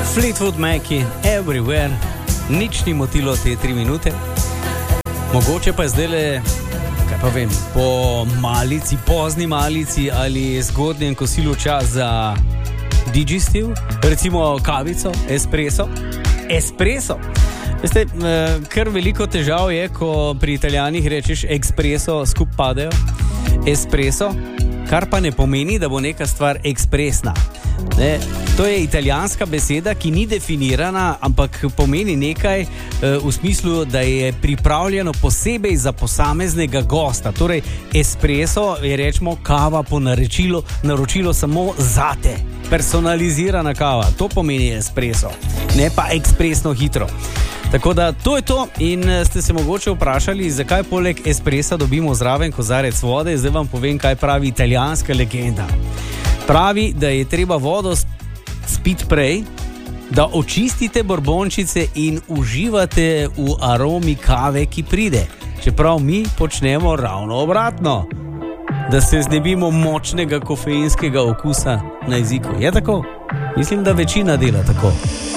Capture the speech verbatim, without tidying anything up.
Fleetwood Mac, Everywhere, nič ni motilo te tri minute. Mogoče pa zdaj le, kaj pa vem, po malici, pozni malici ali zgodnjem kosilu čas za digestiv, recimo kavico, espresso. Espresso! Veste, kar veliko težav je, ko pri Italijanih rečeš espresso, skup padejo. Espresso, kar pa ne pomeni, da bo neka stvar ekspresna. Ne, to je italijanska beseda, ki ni definirana, ampak pomeni nekaj e, v smislu, da je pripravljeno posebej za posameznega gosta. Torej, espresso je, rečemo, kava po naročilu, naročilo samo zate. Personalizirana kava, to pomeni espresso, ne pa ekspresno hitro. Tako da to je to in ste se mogoče vprašali, zakaj poleg espressa dobimo zraven kozarec vode. Zdaj vam povem, kaj pravi italijanska legenda. Pravi, da je treba vodo spiti prej, da očistite borbončice in uživate v aromi kave, ki pride. Čeprav mi počnemo ravno obratno, da se znebimo močnega kofeinskega okusa na jeziku. Je tako? Mislim, da večina dela tako.